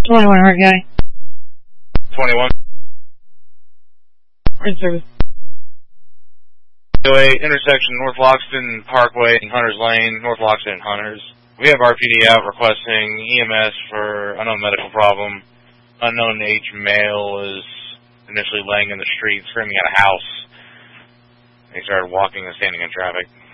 21 hard guy. 21. In service. Intersection North Loxton Parkway and Hunters Lane, North Loxton and Hunters. We have RPD out requesting EMS for unknown medical problem. Unknown age male is initially laying in the street screaming at a house. He started walking and standing in traffic.